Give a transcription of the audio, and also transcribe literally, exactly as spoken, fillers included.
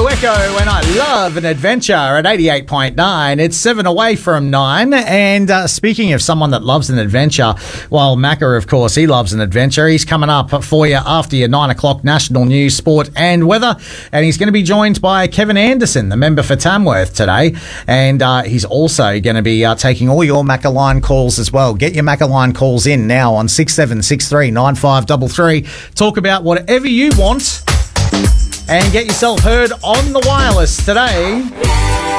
Echo, Echo, and I love an adventure at eighty-eight point nine. It's seven away from nine. And uh, speaking of someone that loves an adventure, well, Macca, of course, he loves an adventure. He's coming up for you after your nine o'clock national news, sport and weather. And he's going to be joined by Kevin Anderson, the member for Tamworth today. And uh, he's also going to be uh, taking all your Macca line calls as well. Get your Macca line calls in now on six seven six three nine five three three. Talk about whatever you want and get yourself heard on the wireless today.